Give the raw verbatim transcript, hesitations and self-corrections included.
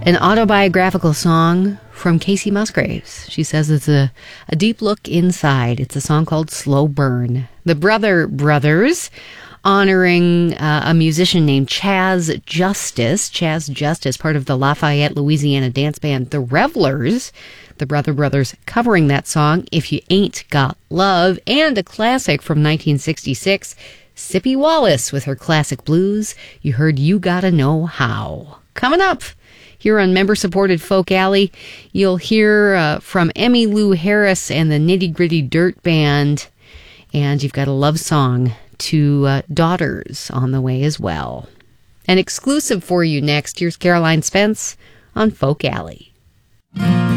an autobiographical song from Casey Musgraves. She says it's a, a deep look inside. It's a song called Slow Burn. The Brother Brothers, honoring uh, a musician named Chaz Justice. Chaz Justice, part of the Lafayette, Louisiana dance band The Revelers. The Brother Brothers covering that song, If You Ain't Got Love, and a classic from nineteen sixty-six, Sippy Wallace with her classic blues. You heard You Gotta Know How. Coming up here on member-supported Folk Alley, you'll hear uh, from Emmylou Harris and the Nitty Gritty Dirt Band, and you've got a love song to uh, Daughters on the way as well. An exclusive for you next. Here's Caroline Spence on Folk Alley.